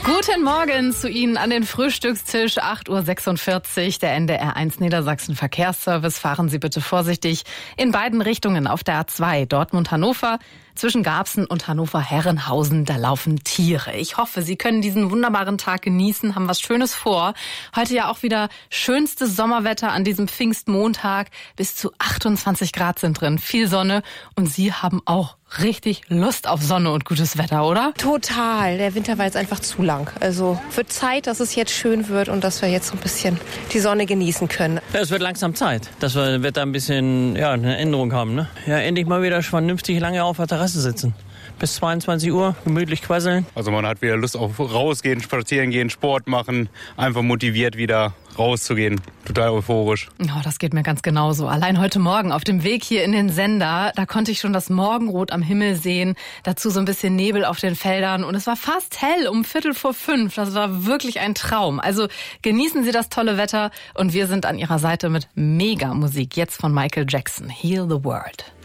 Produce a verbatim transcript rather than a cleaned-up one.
Guten Morgen zu Ihnen an den Frühstückstisch, acht Uhr sechsundvierzig, der N D R eins Niedersachsen Verkehrsservice. Fahren Sie bitte vorsichtig in beiden Richtungen auf der A zwei, Dortmund-Hannover. Zwischen Garbsen und Hannover-Herrenhausen, da laufen Tiere. Ich hoffe, Sie können diesen wunderbaren Tag genießen, haben was Schönes vor. Heute ja auch wieder schönstes Sommerwetter an diesem Pfingstmontag. Bis zu achtundzwanzig Grad sind drin, viel Sonne und Sie haben auch richtig Lust auf Sonne und gutes Wetter, oder? Total. Der Winter war jetzt einfach zu lang. Also wird Zeit, dass es jetzt schön wird und dass wir jetzt so ein bisschen die Sonne genießen können. Ja, es wird langsam Zeit, dass wir das Wetter ein bisschen, ja, eine Änderung haben, ne? Ja, endlich mal wieder vernünftig lange auf der Terrasse sitzen. Bis zweiundzwanzig Uhr, gemütlich quasseln. Also man hat wieder Lust auf rausgehen, spazieren gehen, Sport machen, einfach motiviert wieder rauszugehen. Total euphorisch. Oh, das geht mir ganz genauso. Allein heute Morgen auf dem Weg hier in den Sender, da konnte ich schon das Morgenrot am Himmel sehen. Dazu so ein bisschen Nebel auf den Feldern und es war fast hell um Viertel vor fünf. Das war wirklich ein Traum. Also genießen Sie das tolle Wetter und wir sind an Ihrer Seite mit Mega-Musik. Jetzt von Michael Jackson. Heal the World.